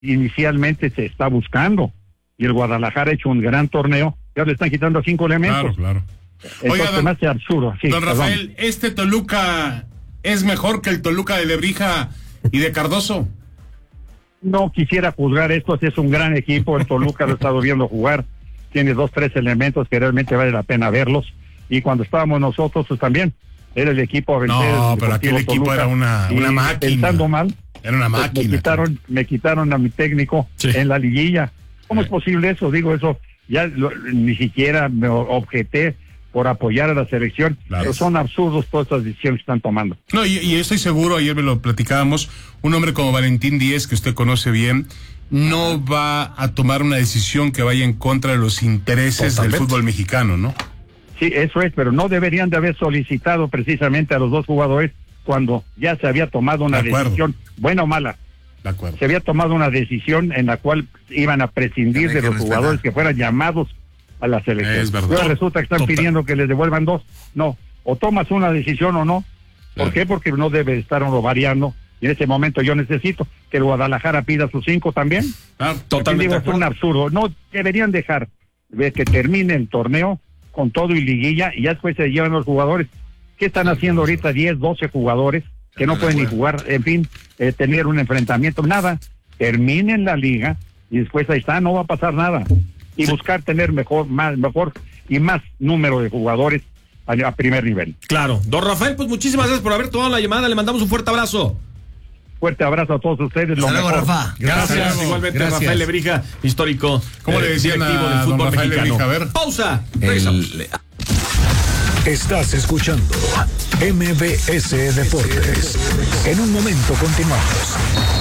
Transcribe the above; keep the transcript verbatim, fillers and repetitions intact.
inicialmente se está buscando, y el Guadalajara ha hecho un gran torneo, ya le están quitando cinco elementos. Claro, claro. Entonces, Oiga, don, me hace absurdo. Sí, don Rafael, perdón. ¿este Toluca es mejor que el Toluca de Lebrija y de Cardoso? No quisiera juzgar esto, es un gran equipo, el Toluca lo he estado viendo jugar, tiene dos, tres elementos que realmente vale la pena verlos, y cuando estábamos nosotros, pues también, era el equipo a vencer. No, el pero aquel Deportivo equipo Toluca, era una, y una máquina. Pensando mal, Era una pues, máquina. me quitaron, me quitaron a mi técnico Sí. en la liguilla. ¿Cómo Sí. es posible eso? Digo, eso, ya lo- ni siquiera me objeté por apoyar a la selección, Claro. pero son absurdos todas estas decisiones que están tomando. No, y, y estoy seguro, ayer me lo platicábamos, un hombre como Valentín Díez, que usted conoce bien, no va a tomar una decisión que vaya en contra de los intereses Totalmente. del fútbol mexicano, ¿no? Sí, eso es, pero no deberían de haber solicitado precisamente a los dos jugadores cuando ya se había tomado una De acuerdo. decisión, buena o mala, De acuerdo. se había tomado una decisión en la cual iban a prescindir Hay de que los respetar. jugadores que fueran llamados a la selección. Es verdad. Ahora resulta que están Total. pidiendo que les devuelvan dos. No, o tomas una decisión o no. ¿Por Claro. qué? Porque no debe estar uno variando. Y en ese momento yo necesito que el Guadalajara pida sus cinco también. Ah, Totalmente Digo, de es un acuerdo. absurdo. No deberían dejar de que termine el torneo con todo y liguilla y ya después se llevan los jugadores. ¿Qué están haciendo ahorita diez, doce jugadores que no pueden ni jugar? En fin, eh, tener un enfrentamiento, nada. Terminen la liga y después ahí está, no va a pasar nada. Y buscar tener mejor, más, mejor y más número de jugadores a, a primer nivel. Claro. Don Rafael, pues muchísimas gracias por haber tomado la llamada. Le mandamos un fuerte abrazo. Fuerte abrazo a todos ustedes. Lo Hasta luego, mejor. Rafa. Gracias. Gracias. Igualmente, Gracias. Rafael Lebrija, histórico. ¿Cómo eh, le decían directivo a del don fútbol Rafael mexicano. Lebrija? A ver. Pausa. Regresamos. El- Estás escuchando M B S Deportes. En un momento continuamos.